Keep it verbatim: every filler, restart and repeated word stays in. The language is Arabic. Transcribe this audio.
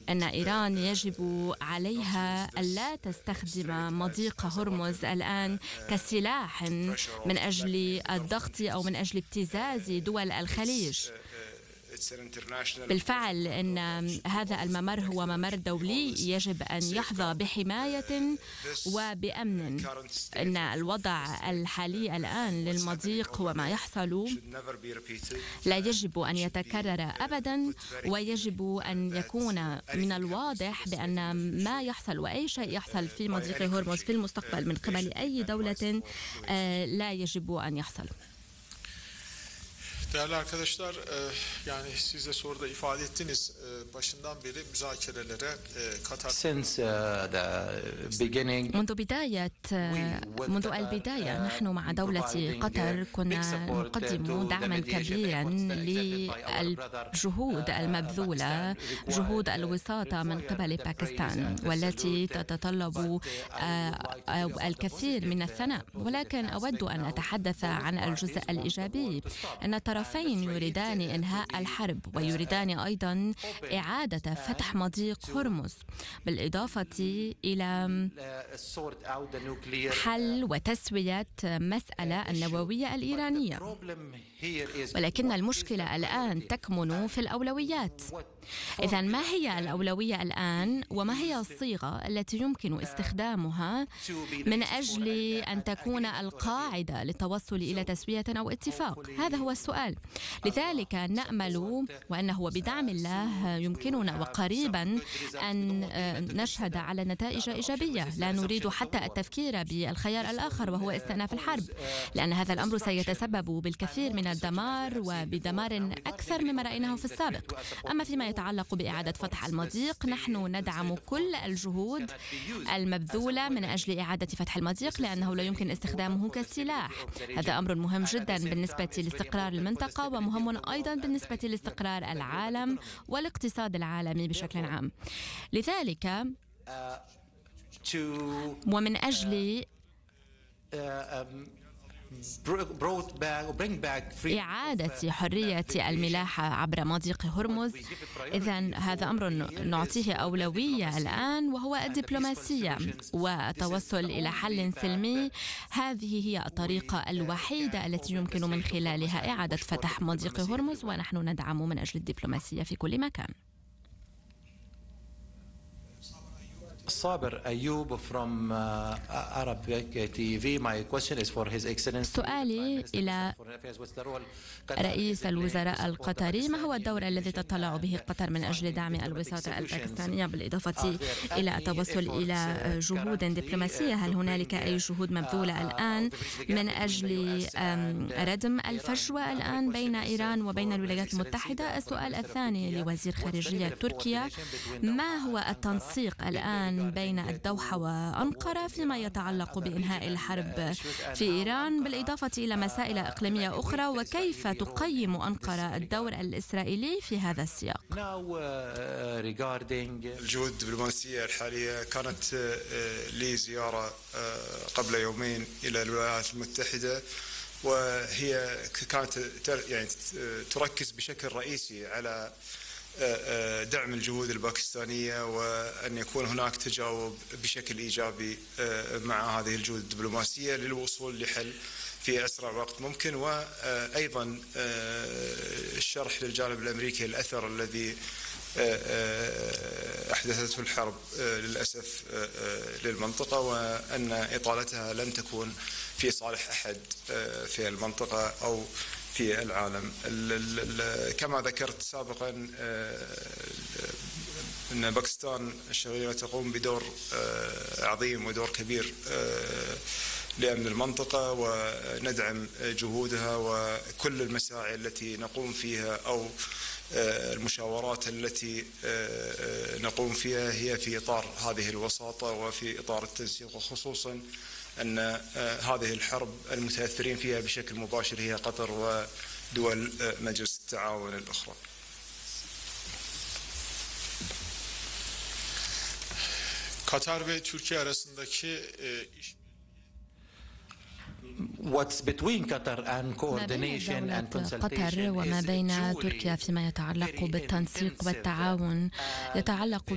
أن إيران يجب عليها ألا تستخدم مضيق هرمز الآن كسلاح من أجل الضغط أو من أجل ابتزاز دول الخليج. بالفعل أن هذا الممر هو ممر دولي يجب أن يحظى بحماية وبأمن. أن الوضع الحالي الآن للمضيق وما يحصل لا يجب أن يتكرر أبدا، ويجب أن يكون من الواضح بأن ما يحصل وأي شيء يحصل في مضيق هرمز في المستقبل من قبل أي دولة لا يجب أن يحصل. Değerli arkadaşlar, yani siz de soruda ifade ettiniz, başından beri müzakerelere Katar. Since the beginning, منذ بداية منذ البداية نحن مع دولة قطر كنا نقدم دعما كبيرا للجهود المبذولة، جهود الوساطة من قبل باكستان، والتي تتطلب الكثير من الثناء. ولكن أود أن أتحدث عن الجزء الإيجابي، أن الطرفين يريدان إنهاء الحرب ويريدان أيضا إعادة فتح مضيق هرمز، بالإضافة إلى حل وتسوية مسألة النووية الإيرانية. ولكن المشكلة الآن تكمن في الأولويات. إذن ما هي الأولوية الآن، وما هي الصيغة التي يمكن استخدامها من أجل أن تكون القاعدة للتوصل إلى تسوية أو اتفاق؟ هذا هو السؤال. لذلك نأمل وأنه بدعم الله يمكننا وقريبا أن نشهد على نتائج إيجابية. لا نريد حتى التفكير بالخيار الآخر وهو استئناف الحرب، لأن هذا الأمر سيتسبب بالكثير من الدمار وبدمار أكثر مما رأيناه في السابق. أما فيما يتعلق بإعادة فتح المضيق، نحن ندعم كل الجهود المبذولة من أجل إعادة فتح المضيق، لأنه لا يمكن استخدامه كسلاح. هذا أمر مهم جدا بالنسبة لاستقرار المنطقة، ومهم أيضا بالنسبة لاستقرار العالم والاقتصاد العالمي بشكل عام. لذلك ومن أجل إعادة حرية الملاحة عبر مضيق هرمز، إذن هذا أمر نعطيه أولوية الآن، وهو الدبلوماسية والتوصل إلى حل سلمي. هذه هي الطريقة الوحيدة التي يمكن من خلالها إعادة فتح مضيق هرمز، ونحن ندعم من أجل الدبلوماسية في كل مكان. Saber Ayub from uh, Arabic تي في. My question is for His Excellency. سؤالي إلى رئيس الوزراء القطري: ما هو الدور الذي تطلع به قطر من أجل دعم الوساطة الباكستانية بالإضافة إلى التوصل إلى جهود دبلوماسية؟ هل هنالك أي جهود مبذولة الآن من أجل ردم الفجوة الآن بين إيران وبين الولايات المتحدة؟ السؤال الثاني لوزير خارجية تركيا: ما هو التنسيق الآن بين الدوحة وأنقرة فيما يتعلق بإنهاء الحرب في إيران، بالإضافة إلى مسائل إقليمية أخرى؟ وكيف تقيم أنقرة الدور الإسرائيلي في هذا السياق؟ الجهود الدبلوماسية الحالية، كانت لي زيارة قبل يومين إلى الولايات المتحدة، وهي كانت يعني تركز بشكل رئيسي على دعم الجهود الباكستانية، وأن يكون هناك تجاوب بشكل إيجابي مع هذه الجهود الدبلوماسية للوصول لحل في أسرع وقت ممكن، وأيضا الشرح للجانب الأمريكي الأثر الذي أحدثته الحرب للأسف للمنطقة، وأن إطالتها لن تكون في صالح أحد في المنطقة أو في العالم. كما ذكرت سابقا أن باكستان الشقيقة تقوم بدور عظيم ودور كبير لأمن المنطقة، وندعم جهودها، وكل المساعي التي نقوم فيها أو المشاورات التي نقوم فيها هي في إطار هذه الوساطة وفي إطار التنسيق، وخصوصا أن هذه الحرب المتأثرين فيها bişekil مباشر هي قطر ودول مجلس التعاون الأخرى. Katar ve Türkiye arasındaki iş What's between Qatar and coordination and consultation قطر وما بين تركيا فيما يتعلق بالتنسيق والتعاون يتعلق